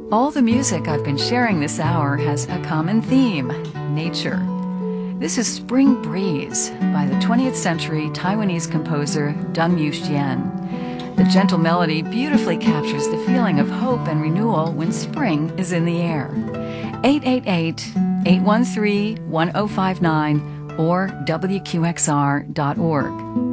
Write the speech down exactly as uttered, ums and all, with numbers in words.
All the music I've been sharing this hour has a common theme: nature. This is Spring Breeze by the twentieth century Taiwanese composer Deng Yuxian. The gentle melody beautifully captures the feeling of hope and renewal when spring is in the air. eight eight eight, eight one three, one zero five nine or W Q X R dot org.